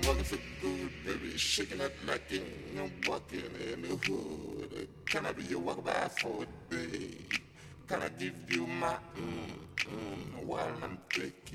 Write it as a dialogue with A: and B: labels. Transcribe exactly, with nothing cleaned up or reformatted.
A: walking so good, baby, shaking that neck and walking in the hood. Can I be your walkabout for a day? Can I give you my mm, mm, while I'm thinking?